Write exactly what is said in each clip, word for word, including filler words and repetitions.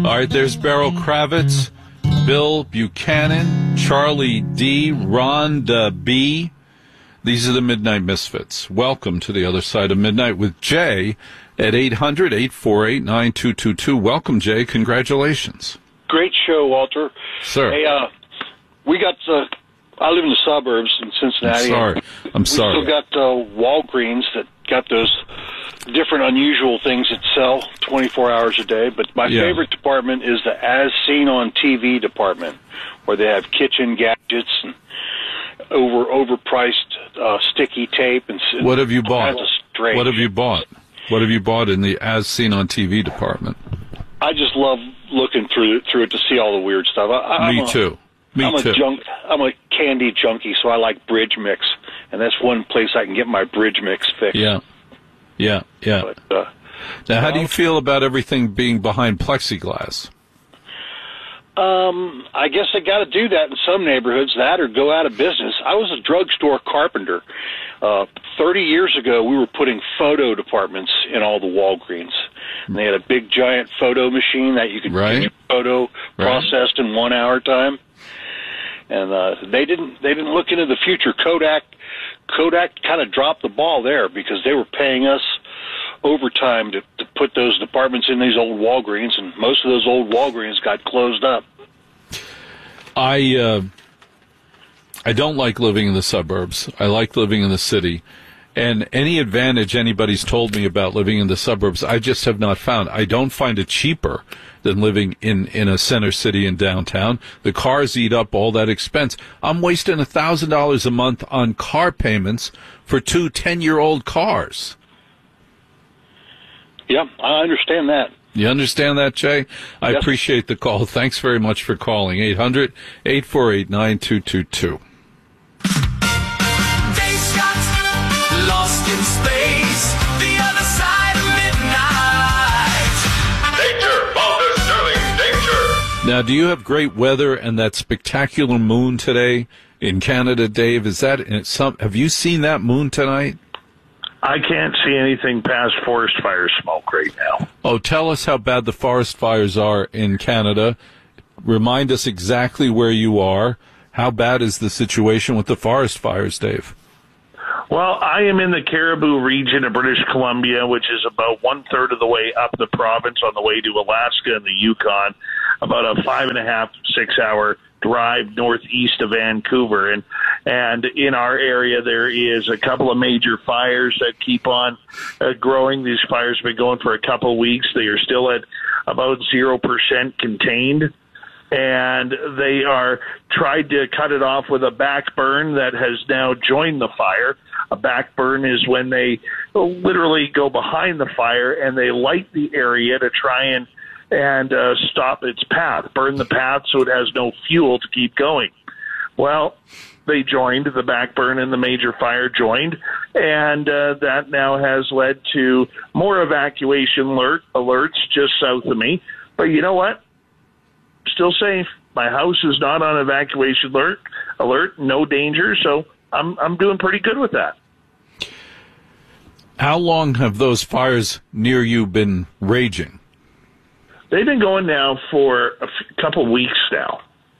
All right, there's Beryl Kravitz, Bill Buchanan, Charlie D., Rhonda B. These are the Midnight Misfits. Welcome to the other side of midnight with Jay at eight hundred, eight four eight, nine two two two. Welcome, Jay. Congratulations. Great show, Walter. Sir. Hey, uh, we got, uh, I live in the suburbs in Cincinnati. I'm sorry. I'm we sorry. We still got uh, Walgreens that got those different unusual things that sell twenty-four hours a day. But my Yeah. favorite department is the As Seen on T V department, where they have kitchen gadgets and over overpriced uh, sticky tape. And What have you bought? Strange. What have you bought? What have you bought in the As Seen on T V department? I just love looking through through it to see all the weird stuff. I, Me I'm a, too. Me I'm too. a junk. I'm a candy junkie, so I like Bridge Mix, and that's one place I can get my Bridge Mix fix. Yeah, yeah, yeah. But, uh, now, how do well, you feel about everything being behind plexiglass? Um, I guess they got to do that in some neighborhoods, that or go out of business. I was a drugstore carpenter. Uh, Thirty years ago, we were putting photo departments in all the Walgreens, and they had a big giant photo machine that you could Right. get your photo Right. processed in one hour time. And uh, they didn't they didn't look into the future. Kodak Kodak kind of dropped the ball there because they were paying us overtime to, to put those departments in these old Walgreens, and most of those old Walgreens got closed up. I uh, I don't like living in the suburbs. I like living in the city. And any advantage anybody's told me about living in the suburbs, I just have not found. I don't find it cheaper than living in, in a center city in downtown. The cars eat up all that expense. I'm wasting one thousand dollars a month on car payments for two ten-year-old cars. Yeah, I understand that. You understand that, Jay? I Yes. appreciate the call. Thanks very much for calling. eight hundred, eight four eight, nine two two two. Dave Scott, lost in space, the other side of midnight. Danger! Walter Sterling, danger! Now, do you have great weather and that spectacular moon today in Canada, Dave? Is that in some? Have you seen that moon tonight? I can't see anything past forest fire smoke right now. Oh, tell us how bad the forest fires are in Canada. Remind us exactly where you are. How bad is the situation with the forest fires, Dave? Well, I am in the Caribou region of British Columbia, which is about one-third of the way up the province on the way to Alaska and the Yukon, about a five and a half, six-hour drive northeast of Vancouver. And and in our area, there is a couple of major fires that keep on uh, growing. These fires have been going for a couple of weeks. They are still at about zero percent contained. And they are tried to cut it off with a back burn that has now joined the fire. A back burn is when they literally go behind the fire and they light the area to try and and uh, stop its path, burn the path so it has no fuel to keep going. Well, they joined, the back burn and the major fire joined, and uh, that now has led to more evacuation alert, alerts just south of me. But you know what? Still safe. My house is not on evacuation alert, alert, no danger, so I'm I'm doing pretty good with that. How long have those fires near you been raging? They've been going now for a f- couple of weeks now.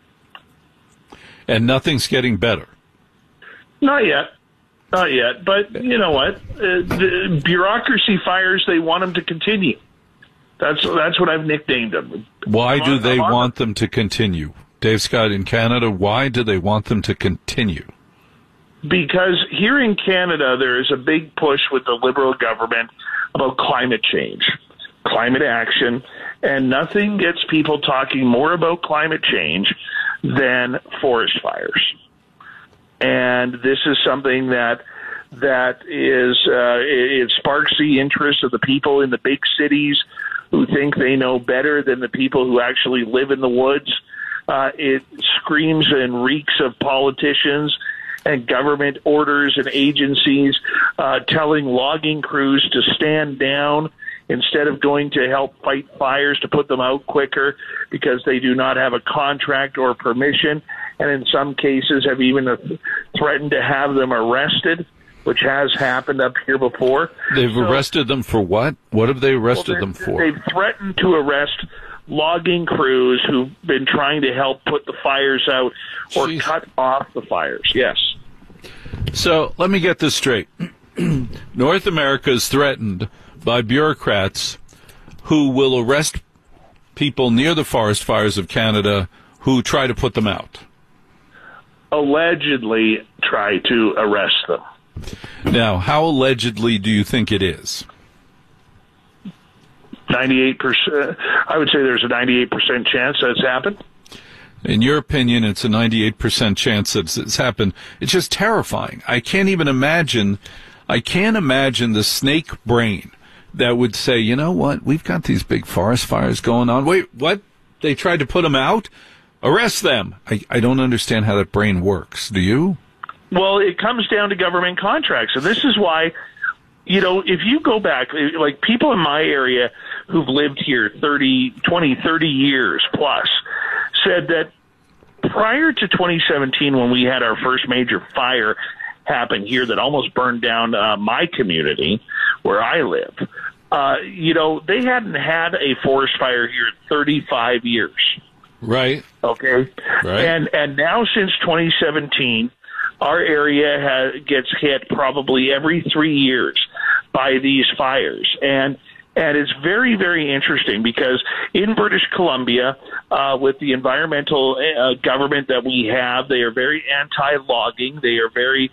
And nothing's getting better. Not yet. Not yet. But you know what? Uh, the bureaucracy fires, they want them to continue. That's that's what I've nicknamed them. Why I'm do on- they I'm on- want them to continue? Dave Scott, in Canada, why do they want them to continue? Because here in Canada, there is a big push with the Liberal government about climate change, climate action, and nothing gets people talking more about climate change than forest fires. And this is something that that is uh, it, it sparks the interest of the people in the big cities who think they know better than the people who actually live in the woods. Uh, it screams and reeks of politicians and government orders and agencies uh, telling logging crews to stand down instead of going to help fight fires to put them out quicker because they do not have a contract or permission, and in some cases have even uh, threatened to have them arrested, which has happened up here before. They've So- arrested them for what? What have they arrested well, them for? They've threatened to arrest logging crews who've been trying to help put the fires out or Jeez. cut off the fires. Yes. So let me get this straight. North America is threatened by bureaucrats who will arrest people near the forest fires of Canada who try to put them out. Allegedly try to arrest them. Now, how allegedly do you think it is? ninety-eight percent. I would say there's a ninety-eight percent chance that's happened. In your opinion, it's a ninety-eight percent chance that it's happened. It's just terrifying. I can't even imagine, I can't imagine the snake brain that would say, you know what, we've got these big forest fires going on. Wait, what? They tried to put them out? Arrest them. I, I don't understand how that brain works. Do you? Well, it comes down to government contracts. And this is why, you know, if you go back, like people in my area who've lived here thirty, twenty, thirty years plus said that prior to twenty seventeen, when we had our first major fire happen here that almost burned down uh, my community where I live, uh, you know, they hadn't had a forest fire here in thirty-five years. Right. Okay. Right. And and now since twenty seventeen, our area has, gets hit probably every three years by these fires. And and it's very, very interesting because in British Columbia, uh, with the environmental uh, government that we have, they are very anti-logging. They are very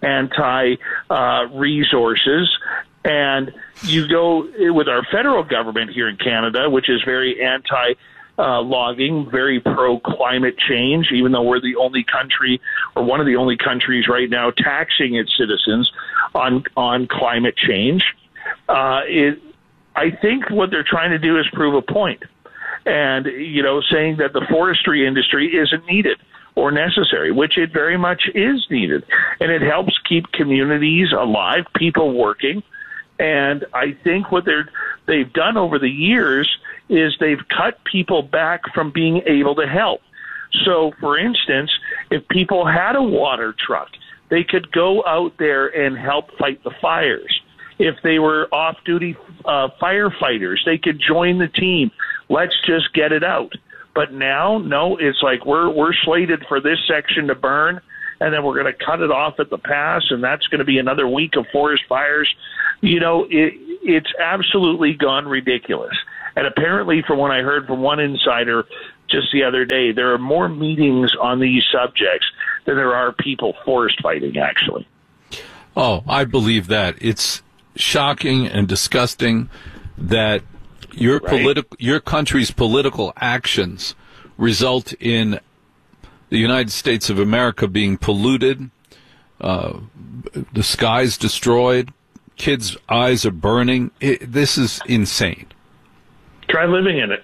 anti-resources. Uh, and you go with our federal government here in Canada, which is very anti Uh, logging, very pro-climate change, even though we're the only country or one of the only countries right now taxing its citizens on on climate change. Uh, it, I think what they're trying to do is prove a point. And, you know, saying that the forestry industry isn't needed or necessary, which it very much is needed. And it helps keep communities alive, people working. And I think what they're, they've done over the years is they've cut people back from being able to help. So, for instance, if people had a water truck, they could go out there and help fight the fires. If they were off-duty uh, firefighters, they could join the team. Let's just get it out. But now, no, it's like we're we're slated for this section to burn, and then we're going to cut it off at the pass, and that's going to be another week of forest fires. You know, it, it's absolutely gone ridiculous. And apparently, from what I heard from one insider just the other day, there are more meetings on these subjects than there are people forest fighting, actually. Oh, I believe that. It's shocking and disgusting that your Right. political, your country's political actions result in the United States of America being polluted, uh, the sky's destroyed, kids' eyes are burning. It, this is insane. Try living in it.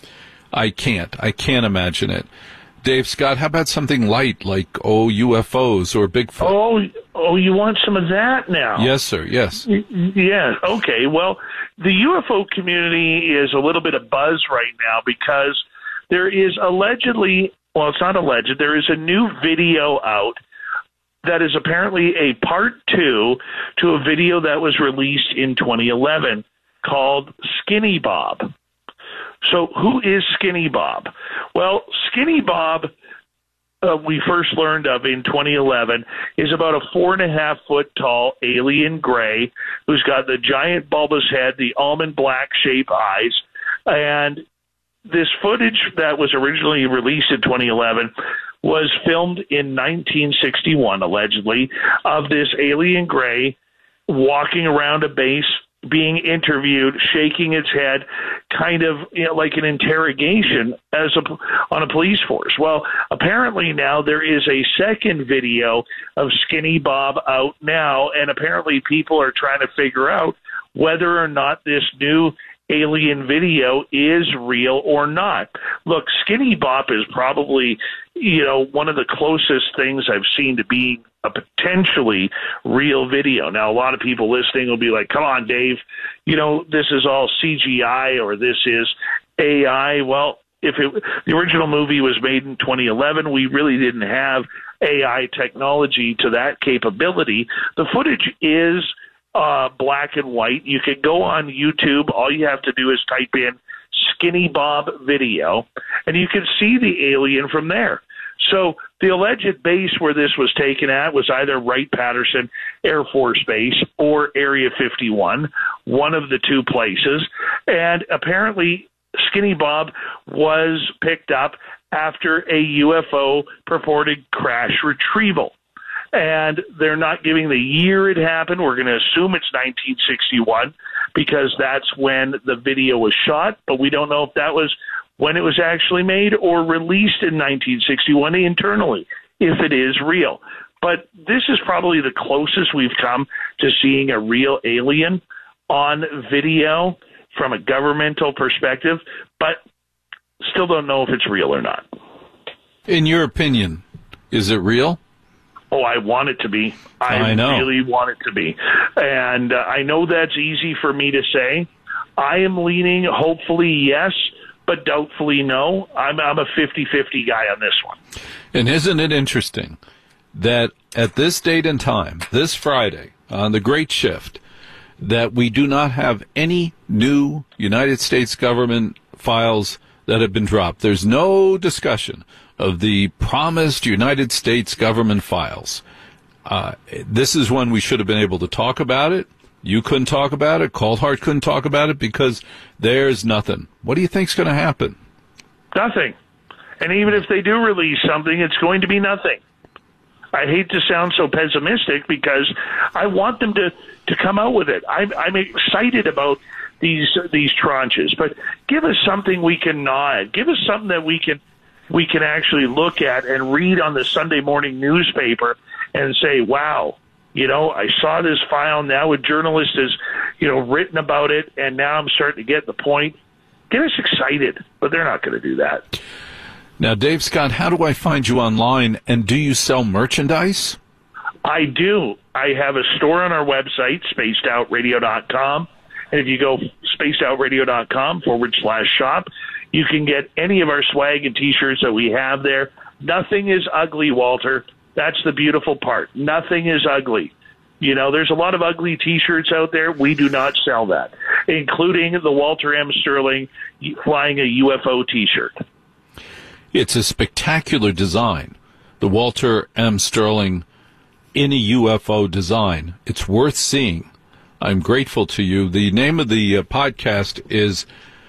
I can't. I can't imagine it. Dave Scott, how about something light like, oh, U F Os or Bigfoot? Oh, oh, you want some of that now? Yes, sir. Yes. Yeah. Okay. Well, the U F O community is a little bit of buzz right now because there is allegedly, well, it's not alleged, there is a new video out that is apparently a part two to a video that was released in twenty eleven called Skinny Bob. So who is Skinny Bob? Well, Skinny Bob, uh, we first learned of in twenty eleven, is about a four and a half foot tall alien gray who's got the giant bulbous head, the almond black shape eyes. And this footage that was originally released in twenty eleven was filmed in nineteen sixty-one, allegedly, of this alien gray walking around a base, being interviewed, shaking its head, kind of, you know, like an interrogation as a, on a police force. Well, apparently now there is a second video of Skinny Bob out now, and apparently people are trying to figure out whether or not this new alien video is real or not. Look, Skinny Bob is probably, you know, one of the closest things I've seen to being a potentially real video. Now, a lot of people listening will be like, come on, Dave, you know, this is all C G I or this is A I. Well, if it, the original movie was made in twenty eleven, we really didn't have A I technology to that capability. The footage is uh, black and white. You can go on YouTube. All you have to do is type in Skinny Bob video, and you can see the alien from there. So the alleged base where this was taken at was either Wright-Patterson Air Force Base or Area fifty-one, one of the two places. And apparently Skinny Bob was picked up after a U F O purported crash retrieval. And they're not giving the year it happened. We're going to assume it's nineteen sixty-one because that's when the video was shot, but we don't know if that was when it was actually made or released in nineteen sixty-one internally, if it is real. But this is probably the closest we've come to seeing a real alien on video from a governmental perspective, but still don't know if it's real or not. In your opinion, is it real? Oh, I want it to be. I, I know. really want it to be. And uh, I know that's easy for me to say. I am leaning hopefully yes, but doubtfully no. I'm, I'm a fifty-fifty guy on this one. And isn't it interesting that at this date and time, this Friday, on the Great Shift, that we do not have any new United States government files that have been dropped? There's no discussion of the promised United States government files. Uh, this is when we should have been able to talk about it. You couldn't talk about it. Cold Heart couldn't talk about it because there's nothing. What do you think's going to happen? Nothing. And even if they do release something, it's going to be nothing. I hate to sound so pessimistic because I want them to, to come out with it. I'm, I'm excited about these these tranches, but give us something we can nod. Give us something that we can we can actually look at and read on the Sunday morning newspaper and say, wow, you know, I saw this file. Now a journalist has, you know, written about it, and now I'm starting to get the point. Get us excited, but they're not going to do that. Now, Dave Scott, how do I find you online, and do you sell merchandise? I do. I have a store on our website, spaced out radio dot com, and if you go spaced out radio dot com forward slash shop, you can get any of our swag and T-shirts that we have there. Nothing is ugly, Walter. That's the beautiful part. Nothing is ugly. You know, there's a lot of ugly T-shirts out there. We do not sell that, including the Walter M. Sterling flying a U F O T-shirt. It's a spectacular design, the Walter M. Sterling in a U F O design. It's worth seeing. I'm grateful to you. The name of the uh, podcast is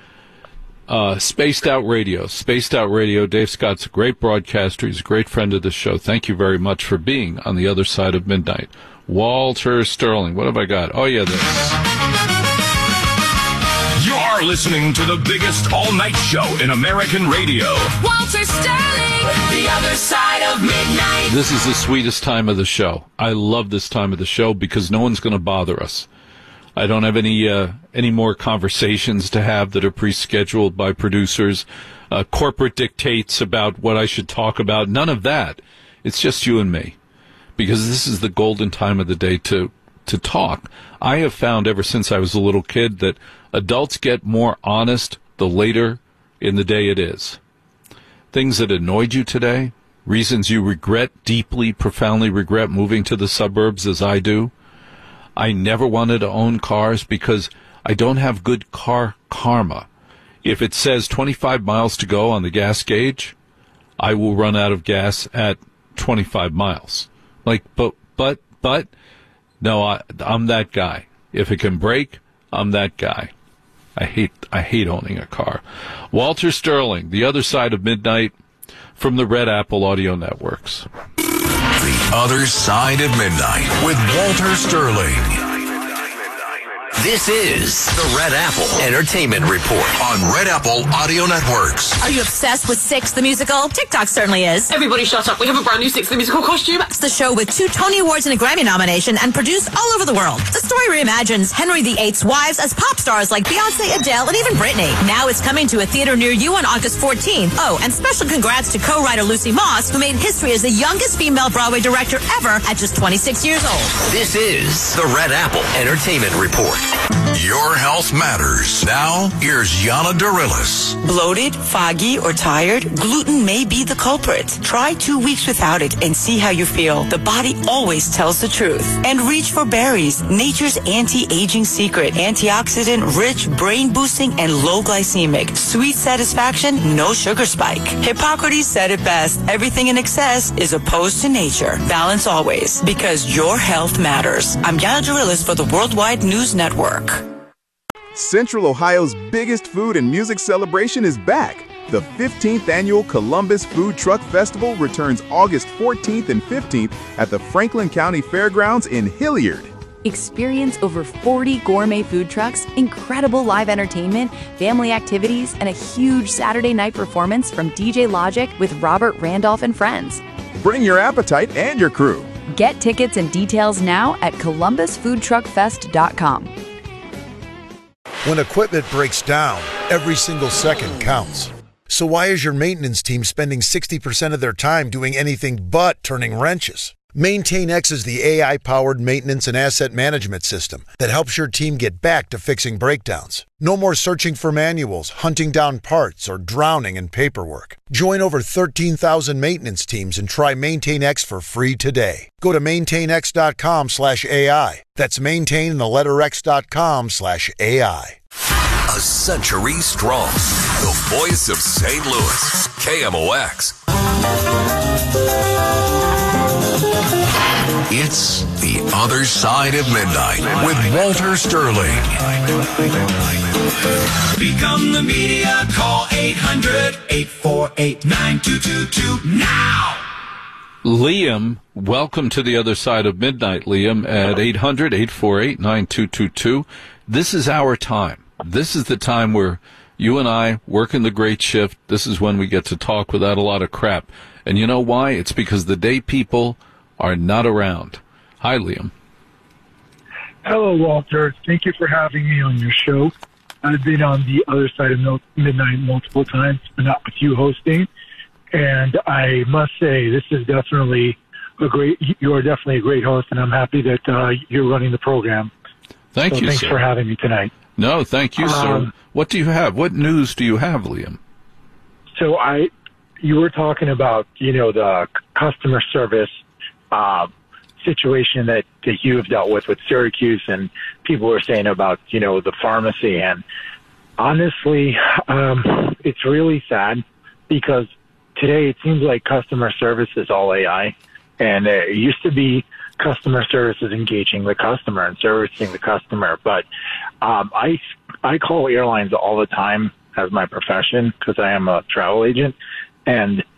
uh, Spaced Out Radio. Spaced Out Radio. Dave Scott's a great broadcaster. He's a great friend of the show. Thank you very much for being on the other side of midnight. Walter Sterling. What have I got? Oh, yeah, this. You're listening to the biggest all-night show in American radio. Walter Sterling, the other side of midnight. This is the sweetest time of the show. I love this time of the show because no one's going to bother us. I don't have any uh, any more conversations to have that are pre-scheduled by producers, uh, corporate dictates about what I should talk about. None of that. It's just you and me, because this is the golden time of the day to to talk. I have found ever since I was a little kid that adults get more honest the later in the day it is. Things that annoyed you today, reasons you regret, deeply, profoundly regret moving to the suburbs as I do. I never wanted to own cars because I don't have good car karma. If it says twenty-five miles to go on the gas gauge, I will run out of gas at twenty-five miles. Like, but, but, but, no, I, I'm that guy. If it can brake, I'm that guy. I hate, I hate owning a car. Walter Sterling, The Other Side of Midnight, from the Red Apple Audio Networks. The Other Side of Midnight with Walter Sterling. This is the Red Apple Entertainment Report On Red Apple Audio Networks. Are you obsessed with Six the Musical? TikTok certainly is. Everybody shut up. We have a brand new Six the Musical costume. It's the show with two Tony Awards and a Grammy nomination and produced all over the world. The story reimagines Henry the Eighth's wives as pop stars like Beyonce, Adele, and even Britney. Now it's coming to a theater near you on August fourteenth. Oh, and special congrats to co-writer Lucy Moss, who made history as the youngest female Broadway director ever at just twenty-six years old. This is the Red Apple Entertainment Report. Your health matters. Now, here's Yana Dorillis. Bloated, foggy, or tired? Gluten may be the culprit. Try two weeks without it and see how you feel. The body always tells the truth. And reach for berries, nature's anti-aging secret. Antioxidant, rich, brain-boosting, and low glycemic. Sweet satisfaction, no sugar spike. Hippocrates said it best. Everything in excess is opposed to nature. Balance always, because your health matters. I'm Yana Dorillis for the Worldwide News Network. Central Ohio's biggest food and music celebration is back. The fifteenth Annual Columbus Food Truck Festival returns August fourteenth and fifteenth at the Franklin County Fairgrounds in Hilliard. Experience over forty gourmet food trucks, incredible live entertainment, family activities, and a huge Saturday night performance from D J Logic with Robert Randolph and friends. Bring your appetite and your crew. Get tickets and details now at columbus food truck fest dot com. When equipment breaks down, every single second counts. So why is your maintenance team spending sixty percent of their time doing anything but turning wrenches? MaintainX is the A I-powered maintenance and asset management system that helps your team get back to fixing breakdowns. No more searching for manuals, hunting down parts, or drowning in paperwork. Join over thirteen thousand maintenance teams and try MaintainX for free today. Go to maintainx.com slash AI. That's maintain in the letter x.com slash AI. A century strong. The voice of Saint Louis. K M O X. It's The Other Side of Midnight with Walter Sterling. Become the media. Call eight hundred, eight four eight, nine two two two now. Liam, welcome to The Other Side of Midnight, Liam, at eight hundred, eight four eight, nine two two two. This is our time. This is the time where you and I work in the great shift. This is when we get to talk without a lot of crap. And you know why? It's because the day people are not around. Hi, Liam. Hello, Walter. Thank you for having me on your show. I've been on The Other Side of Midnight multiple times, but not with you hosting. And I must say, this is definitely a great, you are definitely a great host, and I'm happy that uh, you're running the program. Thank so you, thanks sir. for having me tonight. No, thank you, sir. Um, What do you have? What news do you have, Liam? So I, you were talking about, you know, the c- customer service uh, situation that, that you have dealt with with Syracuse, and people were saying about, you know, the pharmacy. And honestly, um, it's really sad because today it seems like customer service is all A I. And it used to be customer service is engaging the customer and servicing the customer. But um, I, I call airlines all the time as my profession because I am a travel agent. And